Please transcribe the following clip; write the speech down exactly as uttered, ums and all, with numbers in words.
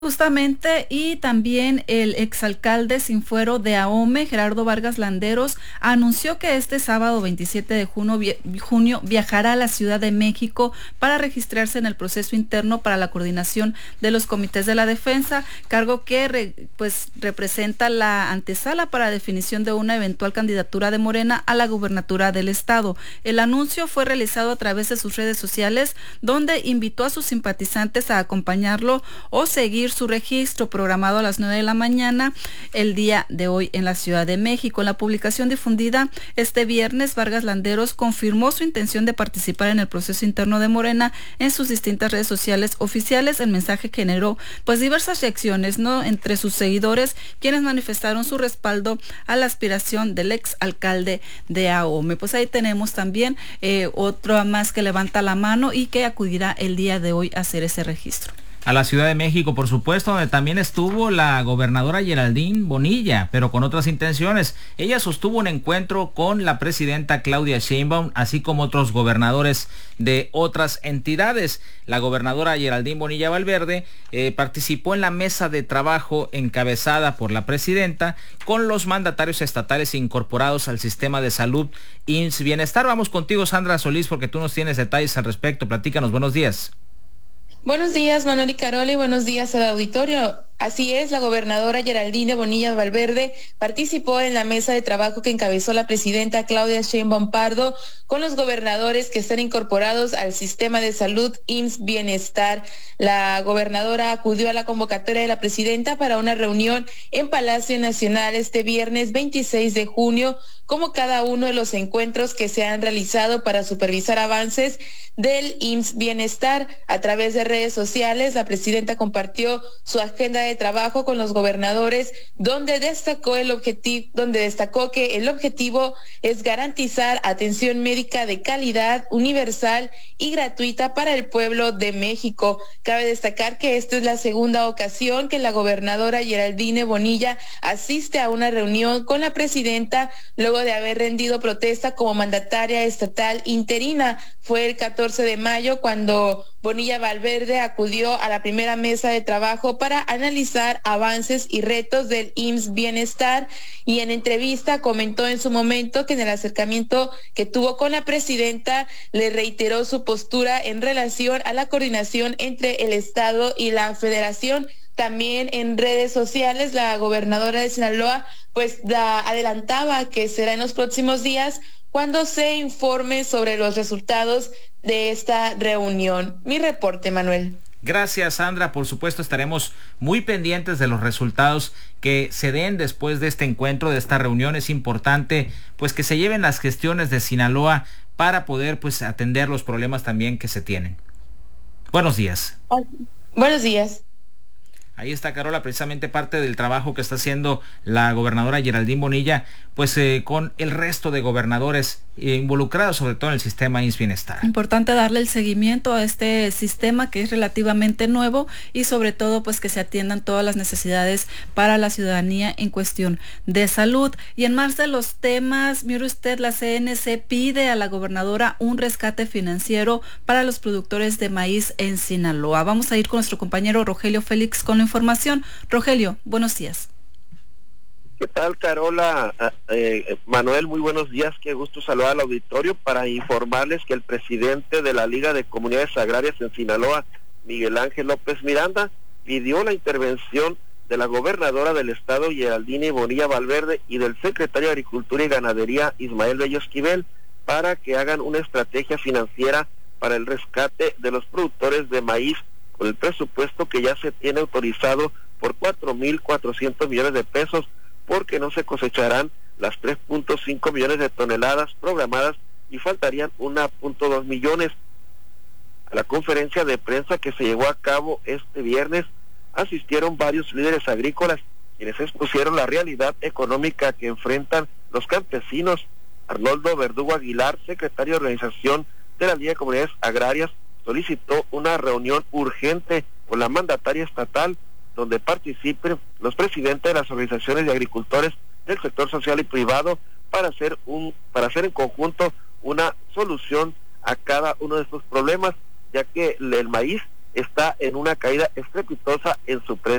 Justamente, y también el exalcalde sin fuero de Ahome, Gerardo Vargas Landeros, anunció que este sábado veintisiete de junio, vi- junio viajará a la Ciudad de México para registrarse en el proceso interno para la coordinación de los comités de la defensa, cargo que re- pues representa la antesala para definición de una eventual candidatura de Morena a la gubernatura del estado. El anuncio fue realizado a través de sus redes sociales, donde invitó a sus simpatizantes a acompañarlo o seguir su registro programado a las nueve de la mañana el día de hoy en la Ciudad de México. En la publicación difundida este viernes, Vargas Landeros confirmó su intención de participar en el proceso interno de Morena en sus distintas redes sociales oficiales. El mensaje generó pues diversas reacciones, ¿no?, entre sus seguidores, quienes manifestaron su respaldo a la aspiración del ex alcalde de Ahome. Pues ahí tenemos también eh, otro más que levanta la mano y que acudirá el día de hoy a hacer ese registro. A la Ciudad de México, por supuesto, donde también estuvo la gobernadora Geraldine Bonilla, pero con otras intenciones. Ella sostuvo un encuentro con la presidenta Claudia Sheinbaum, así como otros gobernadores de otras entidades. La gobernadora Geraldine Bonilla Valverde eh, participó en la mesa de trabajo encabezada por la presidenta con los mandatarios estatales incorporados al sistema de salud I M S S Bienestar. Vamos contigo, Sandra Solís, porque tú nos tienes detalles al respecto. Platícanos, buenos días. Buenos días, Manuel y Carola, y buenos días al auditorio. Así es, la gobernadora Geraldine Bonilla Valverde participó en la mesa de trabajo que encabezó la presidenta Claudia Sheinbaum Pardo con los gobernadores que están incorporados al sistema de salud I M S S Bienestar. La gobernadora acudió a la convocatoria de la presidenta para una reunión en Palacio Nacional este viernes veintiséis de junio, como cada uno de los encuentros que se han realizado para supervisar avances del I M S S Bienestar. A través de redes sociales, la presidenta compartió su agenda de trabajo con los gobernadores, donde destacó el objetivo, donde destacó que el objetivo es garantizar atención médica de calidad, universal y gratuita para el pueblo de México. Cabe destacar que esta es la segunda ocasión que la gobernadora Geraldine Bonilla asiste a una reunión con la presidenta luego de haber rendido protesta como mandataria estatal interina. Fue el catorce de mayo cuando Bonilla Valverde acudió a la primera mesa de trabajo para analizar avances y retos del I M S S Bienestar, y en entrevista comentó en su momento que en el acercamiento que tuvo con la presidenta le reiteró su postura en relación a la coordinación entre el Estado y la Federación. También en redes sociales, la gobernadora de Sinaloa pues da, adelantaba que será en los próximos días cuando se informe sobre los resultados de esta reunión. Mi reporte, Manuel. Gracias, Sandra. Por supuesto, estaremos muy pendientes de los resultados que se den después de este encuentro, de esta reunión. Es importante pues que se lleven las gestiones de Sinaloa para poder pues atender los problemas también que se tienen. Buenos días. Buenos días. Ahí está, Carola, precisamente parte del trabajo que está haciendo la gobernadora Geraldine Bonilla, pues eh, con el resto de gobernadores eh, involucrados, sobre todo en el sistema I M S S Bienestar. Importante darle el seguimiento a este sistema que es relativamente nuevo y sobre todo pues que se atiendan todas las necesidades para la ciudadanía en cuestión de salud. Y en más de los temas, mire usted, la C N C pide a la gobernadora un rescate financiero para los productores de maíz en Sinaloa. Vamos a ir con nuestro compañero Rogelio Félix con la información. Rogelio, buenos días. ¿Qué tal, Carola? Eh, Manuel, muy buenos días. Qué gusto saludar al auditorio para informarles que el presidente de la Liga de Comunidades Agrarias en Sinaloa, Miguel Ángel López Miranda, pidió la intervención de la gobernadora del estado, Geraldine Bonilla Valverde, y del secretario de Agricultura y Ganadería, Ismael Bello Esquivel, para que hagan una estrategia financiera para el rescate de los productores de maíz, con el presupuesto que ya se tiene autorizado por cuatro mil cuatrocientos millones de pesos, porque no se cosecharán las tres punto cinco millones de toneladas programadas y faltarían uno punto dos millones. A la conferencia de prensa que se llevó a cabo este viernes asistieron varios líderes agrícolas, quienes expusieron la realidad económica que enfrentan los campesinos. Arnoldo Verdugo Aguilar, secretario de Organización de la Liga de Comunidades Agrarias, solicitó una reunión urgente con la mandataria estatal, donde participen los presidentes de las organizaciones de agricultores del sector social y privado para hacer un para hacer en conjunto una solución a cada uno de estos problemas, ya que el maíz está en una caída estrepitosa en su precio.